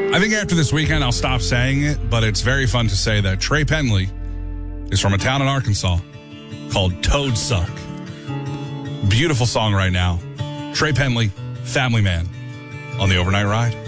I think after this weekend, I'll stop saying it, but it's very fun to say that Trey Penley is from a town in Arkansas called Toad Suck. Beautiful song right now. Trey Penley, Family Man, on the Overnight Ride.